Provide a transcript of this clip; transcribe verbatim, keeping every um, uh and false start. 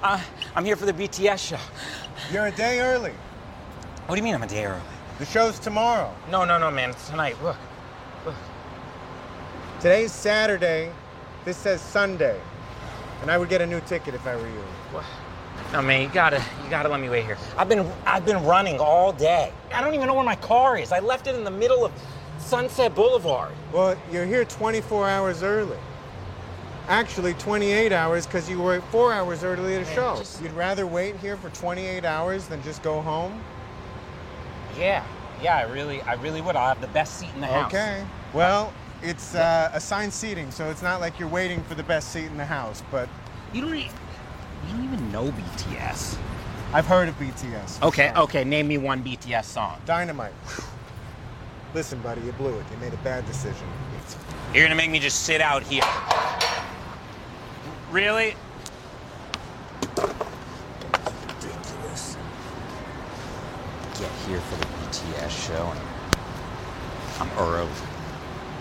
Uh, I'm here for the B T S show. You're a day early. What do you mean I'm a day early? The show's tomorrow. No, no, no, man. It's tonight. Look. Look. Today's Saturday. This says Sunday. And I would get a new ticket if I were you. What? No, man, you gotta, you gotta let me wait here. I've been, I've been running all day. I don't even know where my car is. I left it in the middle of Sunset Boulevard. Well, you're here twenty-four hours early. Actually, twenty-eight hours because you were four hours early at a Man, show. just- You'd rather wait here for twenty-eight hours than just go home? Yeah, yeah, I really, I really would. I'll have the best seat in the house. Okay. Well, it's uh, assigned seating, so it's not like you're waiting for the best seat in the house, but You don't, e- you don't even know B T S. I've heard of B T S. for Okay, sure. okay. Name me one B T S song. Dynamite. Listen, buddy, you blew it. You made a bad decision. You're gonna make me just sit out here. Really? Ridiculous. Get here for the B T S show and I'm early.